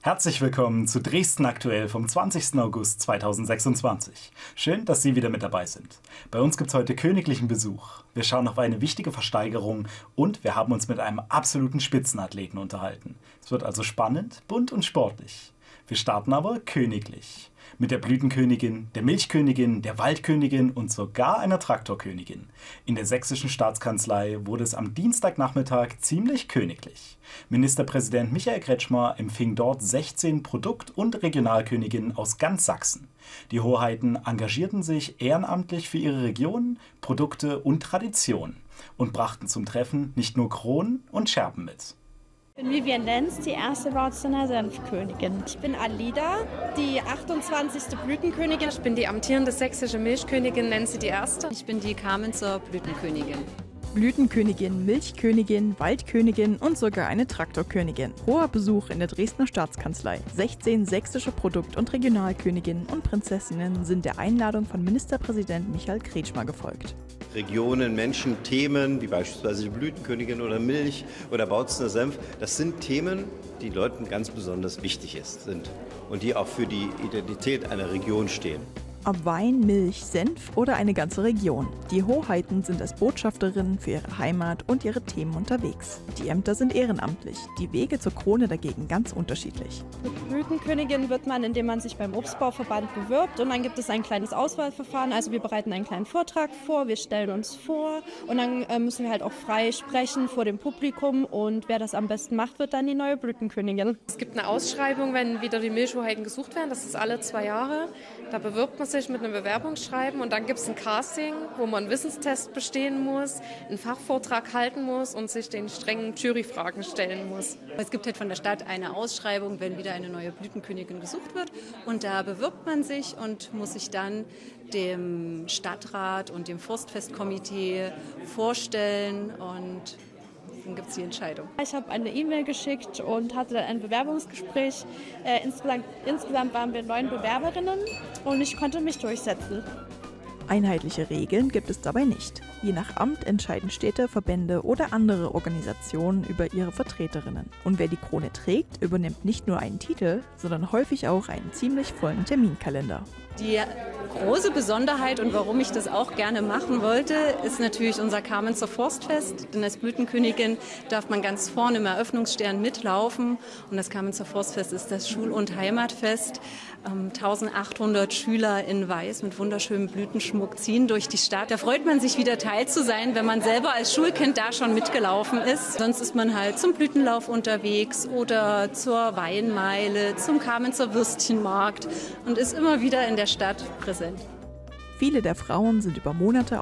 Herzlich willkommen zu Dresden aktuell vom 20. August 2026. Schön, dass Sie wieder mit dabei sind. Bei uns gibt es heute königlichen Besuch. Wir schauen auf eine wichtige Versteigerung und wir haben uns mit einem absoluten Spitzenathleten unterhalten. Es wird also spannend, bunt und sportlich. Wir starten aber königlich. Mit der Blütenkönigin, der Milchkönigin, der Waldkönigin und sogar einer Traktorkönigin. In der sächsischen Staatskanzlei wurde es am Dienstagnachmittag ziemlich königlich. Ministerpräsident Michael Kretschmer empfing dort 16 Produkt- und Regionalköniginnen aus ganz Sachsen. Die Hoheiten engagierten sich ehrenamtlich für ihre Region, Produkte und Tradition und brachten zum Treffen nicht nur Kronen und Scherben mit. Ich bin Vivian Lenz, die erste Bautzener Senfkönigin. Ich bin Alida, die 28. Blütenkönigin. Ich bin die amtierende sächsische Milchkönigin Nancy die Erste. Ich bin die Kamenzer Blütenkönigin. Blütenkönigin, Milchkönigin, Waldkönigin und sogar eine Traktorkönigin. Hoher Besuch in der Dresdner Staatskanzlei. 16 sächsische Produkt- und Regionalköniginnen und Prinzessinnen sind der Einladung von Ministerpräsident Michael Kretschmer gefolgt. Regionen, Menschen, Themen, wie beispielsweise die Blütenkönigin oder Milch oder Bautzener Senf, das sind Themen, die Leuten ganz besonders wichtig sind und die auch für die Identität einer Region stehen. Ob Wein, Milch, Senf oder eine ganze Region. Die Hoheiten sind als Botschafterinnen für ihre Heimat und ihre Themen unterwegs. Die Ämter sind ehrenamtlich, die Wege zur Krone dagegen ganz unterschiedlich. Mit Blütenkönigin wird man, indem man sich beim Obstbauverband bewirbt, und dann gibt es ein kleines Auswahlverfahren. Also wir bereiten einen kleinen Vortrag vor, wir stellen uns vor und dann müssen wir halt auch frei sprechen vor dem Publikum, und wer das am besten macht, wird dann die neue Blütenkönigin. Es gibt eine Ausschreibung, wenn wieder die Milchhoheiten gesucht werden, das ist alle 2 Jahre. Da bewirbt man sich mit einem Bewerbungsschreiben und dann gibt es ein Casting, wo man einen Wissenstest bestehen muss, einen Fachvortrag halten muss und sich den strengen Juryfragen stellen muss. Es gibt halt von der Stadt eine Ausschreibung, wenn wieder eine neue Blütenkönigin gesucht wird, und da bewirbt man sich und muss sich dann dem Stadtrat und dem Forstfestkomitee vorstellen, und dann gibt es die Entscheidung. Ich habe eine E-Mail geschickt und hatte dann ein Bewerbungsgespräch. Insgesamt waren wir 9 Bewerberinnen und ich konnte mich durchsetzen. Einheitliche Regeln gibt es dabei nicht. Je nach Amt entscheiden Städte, Verbände oder andere Organisationen über ihre Vertreterinnen. Und wer die Krone trägt, übernimmt nicht nur einen Titel, sondern häufig auch einen ziemlich vollen Terminkalender. Die große Besonderheit und warum ich das auch gerne machen wollte, ist natürlich unser Kamenzer Forstfest. Denn als Blütenkönigin darf man ganz vorne im Eröffnungsstern mitlaufen. Und das Kamenzer Forstfest ist das Schul- und Heimatfest. 1800 Schüler in Weiß mit wunderschönem Blütenschmuck ziehen durch die Stadt. Da freut man sich, wieder Teil zu sein, wenn man selber als Schulkind da schon mitgelaufen ist. Sonst ist man halt zum Blütenlauf unterwegs oder zur Weinmeile, zum Kamenzer Würstchenmarkt und ist immer wieder in der Stadt präsent. Viele der Frauen sind über Monate